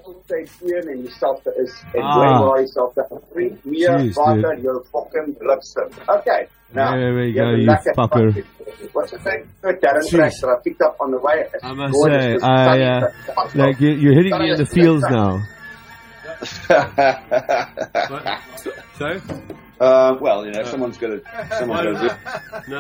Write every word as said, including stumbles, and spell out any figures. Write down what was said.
altyd een en jouself is en Ah. blame waar jouself te vriend meer Jeez, water dude. jou fucking lipstick. Okay. Now, There we you go, have a you lekker fucker. fucking- What's the thing? Good Darren Jeez. Track that I picked up on the way. It's I must gorgeous. say, It's I, sunny, uh, but hot like dog. you, you're hitting me Sunny in the is fields good. now. Sorry? Uh, well, you know, someone's got to, someone's got to do.